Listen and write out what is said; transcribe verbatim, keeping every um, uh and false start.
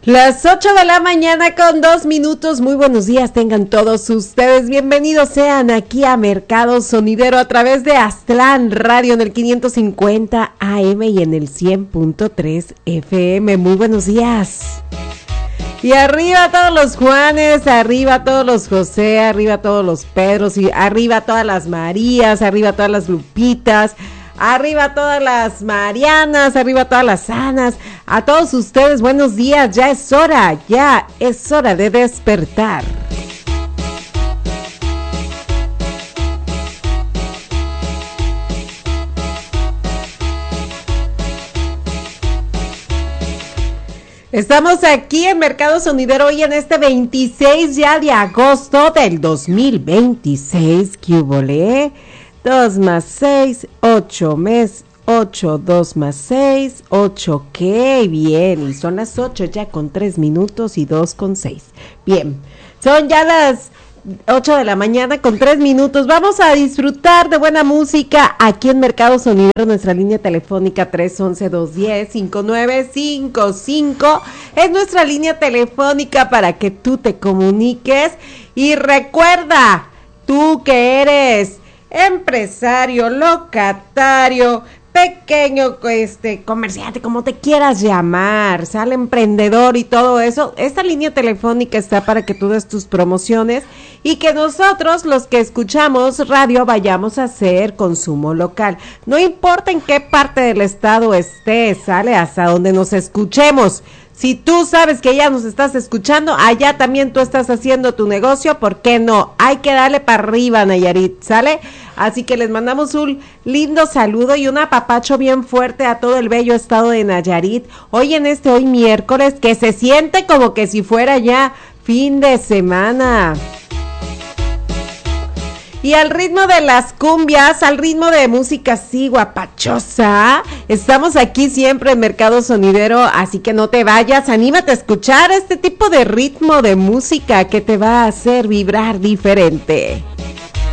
Las ocho de la mañana con dos minutos, muy buenos días tengan todos ustedes, bienvenidos sean aquí a Mercado Sonidero a través de Aztlán Radio en el quinientos cincuenta A M y en el cien punto tres F M, muy buenos días. Y arriba todos los Juanes, arriba todos los José, arriba todos los Pedros, y arriba todas las Marías, arriba todas las Lupitas, arriba todas las Marianas, arriba todas las Anas, a todos ustedes buenos días, ya es hora, ya es hora de despertar. Estamos aquí en Mercado Sonidero hoy en este veintiséis ya de agosto del dos mil veintiséis, ¿qué hubole? dos más seis, ocho, mes, ocho, dos más seis, ocho, qué bien, y son las ocho ya con tres minutos y dos con seis, bien, son ya las ocho de la mañana con tres minutos, vamos a disfrutar de buena música aquí en Mercado Sonidero, nuestra línea telefónica tres once, dos diez, cinco nueve cinco cinco, es nuestra línea telefónica para que tú te comuniques, y recuerda, tú que eres empresario, locatario, pequeño este comerciante, como te quieras llamar, sale emprendedor y todo eso, esta línea telefónica está para que tú des tus promociones y que nosotros, los que escuchamos radio, vayamos a hacer consumo local. No importa en qué parte del estado estés, sale hasta donde nos escuchemos. Si tú sabes que ya nos estás escuchando, allá también tú estás haciendo tu negocio, ¿por qué no? Hay que darle para arriba, Nayarit, ¿sale? Así que les mandamos un lindo saludo y un apapacho bien fuerte a todo el bello estado de Nayarit. Hoy en este, hoy miércoles, que se siente como que si fuera ya fin de semana. Y al ritmo de las cumbias, al ritmo de música así guapachosa, estamos aquí siempre en Mercado Sonidero, así que no te vayas, anímate a escuchar este tipo de ritmo de música que te va a hacer vibrar diferente.